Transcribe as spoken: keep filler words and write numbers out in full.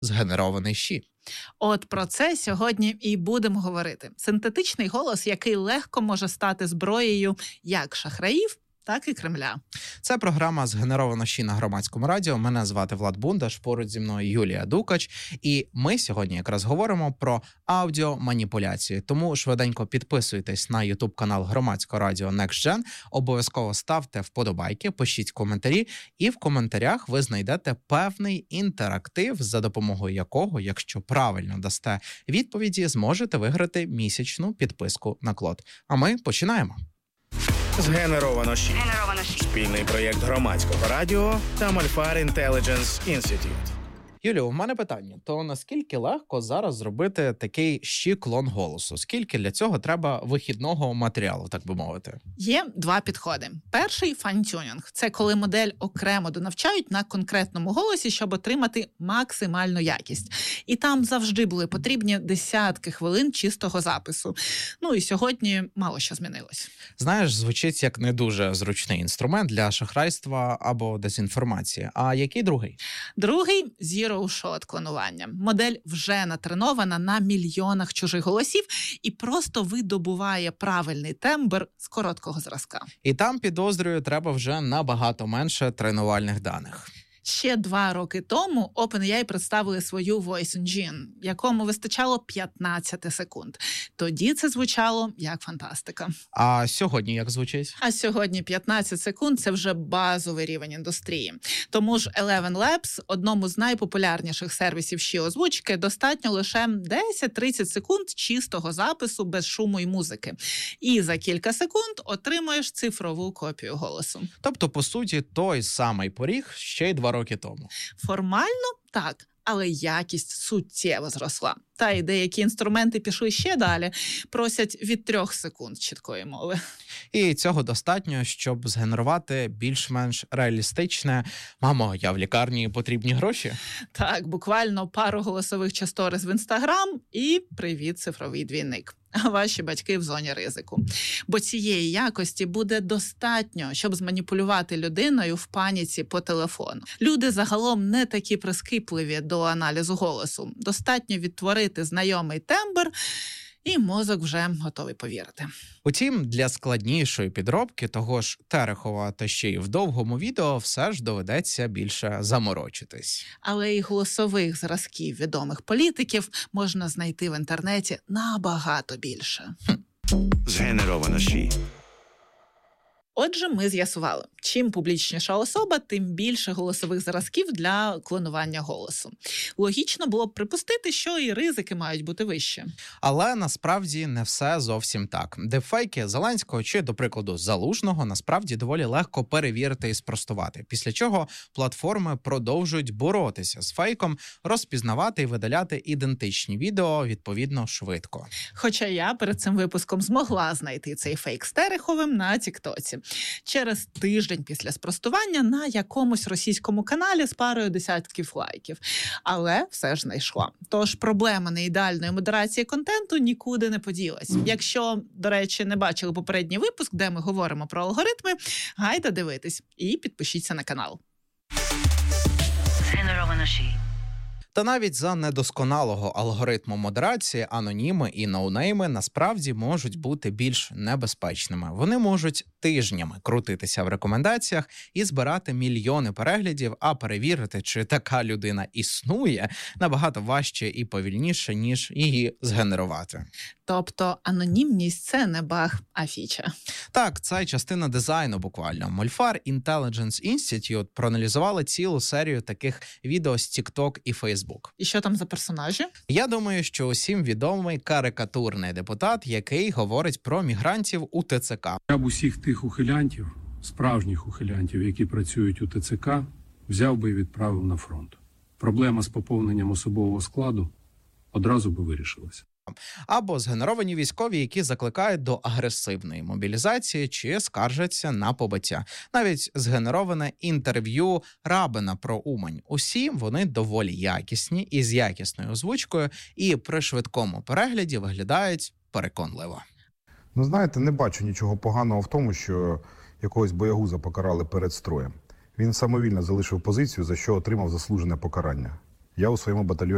згенерований щі. От про це сьогодні і будемо говорити. Синтетичний голос, який легко може стати зброєю як шахраїв, так і Кремля. Це програма «Згенеровано щі» на Громадському радіо. Мене звати Влад Бундаш, поруч зі мною Юлія Дукач. І ми сьогодні якраз говоримо про аудіоманіпуляції. Тому швиденько підписуйтесь на ютуб-канал Громадського радіо NextGen, обов'язково ставте вподобайки, пишіть коментарі, і в коментарях ви знайдете певний інтерактив, за допомогою якого, якщо правильно дасте відповіді, зможете виграти місячну підписку на Клод. А ми починаємо. Згенеровано щі. Спільний проєкт Громадського радіо та Мольфар Intelligence Institute. Юлію, у мене питання. То наскільки легко зараз зробити такий щі-клон голосу? Скільки для цього треба вихідного матеріалу, так би мовити? Є два підходи. Перший – файн-тюнінг. Це коли модель окремо донавчають на конкретному голосі, щоб отримати максимальну якість. І там завжди були потрібні десятки хвилин чистого запису. Ну і сьогодні мало що змінилось. Знаєш, звучить як не дуже зручний інструмент для шахрайства або дезінформації. А який другий? Другий – Zero-shot клонування. Модель вже натренована на мільйонах чужих голосів і просто видобуває правильний тембр з короткого зразка. І там, підозрюю, треба вже набагато менше тренувальних даних. Ще два роки тому OpenAI представили свою Voice Engine, якому вистачало п'ятнадцять секунд. Тоді це звучало як фантастика. А сьогодні як звучить? А сьогодні п'ятнадцять секунд – це вже базовий рівень індустрії. Тому ж Eleven Labs, одному з найпопулярніших сервісів щі озвучки, достатньо лише десять-тридцять секунд чистого запису без шуму і музики. І за кілька секунд отримуєш цифрову копію голосу. Тобто, по суті, той самий поріг ще й два роки тому. Формально – так, але якість суттєво зросла. Та й деякі інструменти пішли ще далі, просять від трьох секунд чіткої мови. І цього достатньо, щоб згенерувати більш-менш реалістичне «мамо, я в лікарні, потрібні гроші». Так, буквально пару голосових часториз в Інстаграм і привіт, цифровий двійник. А ваші батьки в зоні ризику. Бо цієї якості буде достатньо, щоб зманіпулювати людиною в паніці по телефону. Люди загалом не такі прискіпливі до аналізу голосу. Достатньо відтворити знайомий тембр, і мозок вже готовий повірити. Утім, для складнішої підробки того ж Терехова та ще й в довгому відео все ж доведеться більше заморочитись. Але і голосових зразків відомих політиків можна знайти в інтернеті набагато більше. Згенеровано щі. Отже, ми з'ясували, чим публічніша особа, тим більше голосових зразків для клонування голосу. Логічно було б припустити, що і ризики мають бути вищі. Але насправді не все зовсім так. Дефейки Зеленського чи, до прикладу, Залужного насправді доволі легко перевірити і спростувати. Після чого платформи продовжують боротися з фейком, розпізнавати і видаляти ідентичні відео відповідно швидко. Хоча я перед цим випуском змогла знайти цей фейк з Тереховим на Тіктоці. Через тиждень після спростування на якомусь російському каналі з парою десятків лайків. Але все ж знайшла. Тож проблема неідеальної модерації контенту нікуди не поділась. Якщо, до речі, не бачили попередній випуск, де ми говоримо про алгоритми, гайда дивитись і підпишіться на канал. Згенеровано щі. Та навіть за недосконалого алгоритму модерації аноніми і ноунейми насправді можуть бути більш небезпечними. Вони можуть тижнями крутитися в рекомендаціях і збирати мільйони переглядів, а перевірити, чи така людина існує, набагато важче і повільніше, ніж її згенерувати. Тобто анонімність – це не баг, а фіча. Так, це частина дизайну буквально. Мольфар Intelligence Institute проаналізували цілу серію таких відео з TikTok і Facebook. І що там за персонажі? Я думаю, що усім відомий карикатурний депутат, який говорить про мігрантів у ТЦК. Я б усіх тих ухилянтів, справжніх ухилянтів, які працюють у ТЦК, взяв би і відправив на фронт. Проблема з поповненням особового складу одразу би вирішилася. Або згенеровані військові, які закликають до агресивної мобілізації чи скаржаться на побиття. Навіть згенероване інтерв'ю Рабина про Умань. Усі вони доволі якісні і з якісною озвучкою, і при швидкому перегляді виглядають переконливо. Ну, знаєте, не бачу нічого поганого в тому, що якогось боягуза покарали перед строєм. Він самовільно залишив позицію, за що отримав заслужене покарання. Я у своєму батальйоні